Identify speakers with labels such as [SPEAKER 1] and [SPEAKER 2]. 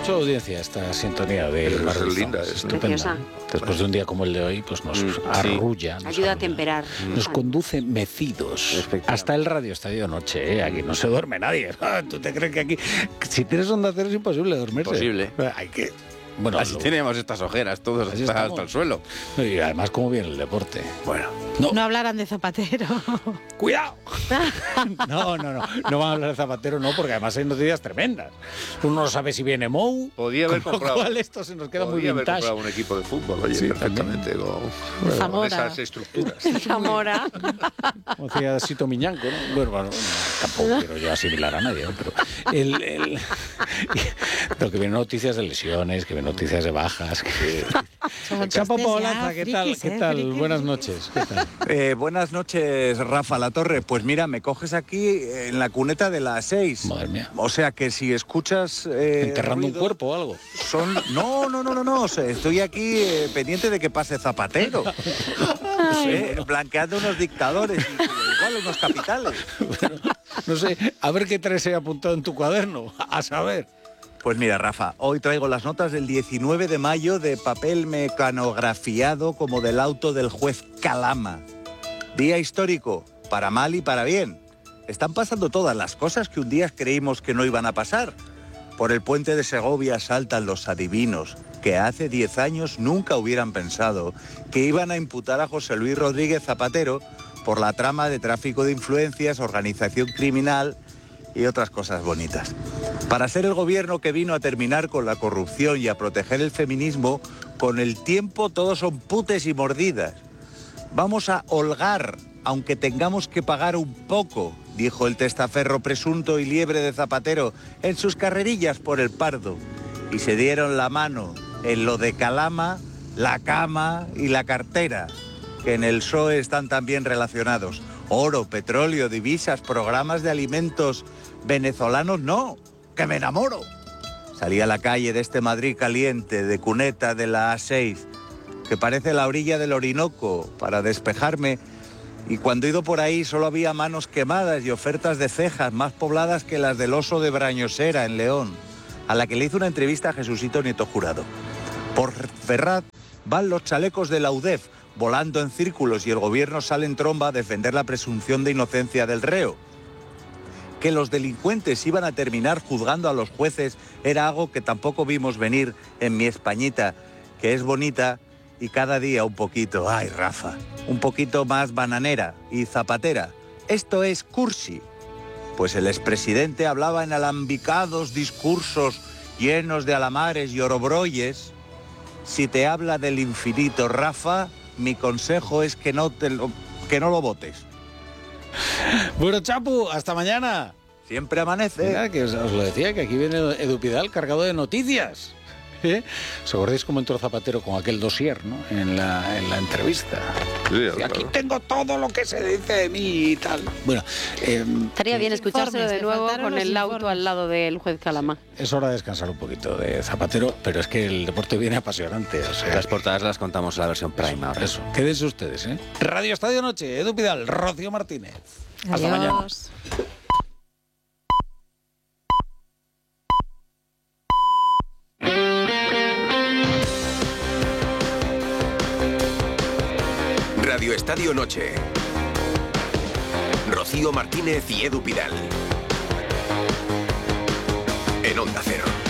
[SPEAKER 1] mucha audiencia esta sintonía de
[SPEAKER 2] Es
[SPEAKER 1] Barrio
[SPEAKER 2] linda,
[SPEAKER 1] Stones.
[SPEAKER 2] es
[SPEAKER 1] Estupenda. Después de un día como el de hoy, pues nos arrulla. Nos
[SPEAKER 3] Ayuda a temperar.
[SPEAKER 1] Nos conduce mecidos. Hasta el Radio Estadio Noche, aquí no se duerme nadie. ¿Tú te crees que aquí, si tienes Onda Cero, es imposible dormirse?
[SPEAKER 4] Imposible.
[SPEAKER 1] Hay que... Bueno,
[SPEAKER 4] así tenemos estas ojeras, todos hasta el suelo.
[SPEAKER 1] Y además, cómo viene el deporte.
[SPEAKER 4] Bueno.
[SPEAKER 5] No hablarán de Zapatero.
[SPEAKER 1] ¡Cuidado! No van a hablar de Zapatero, no, porque además hay noticias tremendas. Uno no sabe si viene Mou.
[SPEAKER 2] Podía haber comprado.
[SPEAKER 1] Esto se nos queda muy vintage.
[SPEAKER 2] Podía haber comprado un equipo de fútbol, oye,
[SPEAKER 1] Sí,
[SPEAKER 2] perfectamente, con esas estructuras.
[SPEAKER 3] Zamora.
[SPEAKER 1] Como decía Sito Miñanco, ¿no? Bueno, tampoco quiero yo asimilar a nadie, ¿no? Pero pero que vienen noticias de lesiones, que vienen noticias de bajas. Chapo Paolaza, ¿qué tal? ¿Qué tal? Buenas noches. ¿Qué tal?
[SPEAKER 6] Buenas noches, Rafa Latorre. Pues mira, me coges aquí en la cuneta de las 6.
[SPEAKER 1] Madre mía.
[SPEAKER 6] O sea que si escuchas...
[SPEAKER 1] ¿Enterrando
[SPEAKER 6] ruido,
[SPEAKER 1] un cuerpo o algo?
[SPEAKER 6] No. O sea, estoy aquí pendiente de que pase Zapatero. Blanqueando unos dictadores y igual unos capitales.
[SPEAKER 1] Bueno, no sé, a ver qué traes ahí apuntado en tu cuaderno. A saber.
[SPEAKER 6] Pues mira, Rafa, hoy traigo las notas del 19 de mayo de papel mecanografiado como del auto del juez Calama. Día histórico, para mal y para bien. Están pasando todas las cosas que un día creímos que no iban a pasar. Por el puente de Segovia saltan los adivinos, que hace 10 años nunca hubieran pensado que iban a imputar a José Luis Rodríguez Zapatero por la trama de tráfico de influencias, organización criminal y otras cosas bonitas. Para ser el gobierno que vino a terminar con la corrupción y a proteger el feminismo, con el tiempo todos son putes y mordidas. Vamos a holgar, aunque tengamos que pagar un poco, dijo el testaferro presunto y liebre de Zapatero en sus carrerillas por el Pardo. Y se dieron la mano en lo de Calama, la cama y la cartera, que en el PSOE están también relacionados. Oro, petróleo, divisas, programas de alimentos venezolanos, no, que me enamoro. Salí a la calle de este Madrid caliente, de cuneta de la A6, que parece la orilla del Orinoco, para despejarme, y cuando he ido por ahí solo había manos quemadas y ofertas de cejas más pobladas que las del oso de Brañosera en León, a la que le hizo una entrevista a Jesucito Nieto Jurado. Por Ferraz van los chalecos de la UDEF, volando en círculos, y el gobierno sale en tromba a defender la presunción de inocencia del reo. Que los delincuentes iban a terminar juzgando a los jueces era algo que tampoco vimos venir en mi Españita, que es bonita y cada día un poquito, ay Rafa, un poquito más bananera y zapatera. Esto es cursi. Pues el expresidente hablaba en alambicados discursos llenos de alamares y orobroyes. Si te habla del infinito, Rafa, mi consejo es que no lo votes.
[SPEAKER 1] Bueno, Chapu, hasta mañana.
[SPEAKER 6] Siempre amanece.
[SPEAKER 1] Mira, que os lo decía, que aquí viene Edu Pidal cargado de noticias. ¿Os acordáis cómo entró Zapatero con aquel dossier, ¿no? En la entrevista.
[SPEAKER 2] Sí,
[SPEAKER 1] Y aquí tengo todo lo que se dice de mí y tal. Bueno,
[SPEAKER 3] Estaría bien escuchárselo de nuevo con el auto al lado del juez Calama.
[SPEAKER 1] es hora de descansar un poquito de Zapatero, pero es que el deporte viene apasionante. O sea,
[SPEAKER 4] Las portadas las contamos en la versión Prime ahora.
[SPEAKER 1] eso, quédense ustedes, ¿eh? Radio Estadio Noche, Edu Pidal, Rocío Martínez. Hasta mañana.
[SPEAKER 5] Adiós.
[SPEAKER 7] Radio Estadio Noche. Rocío Martínez y Edu Pidal. En Onda Cero.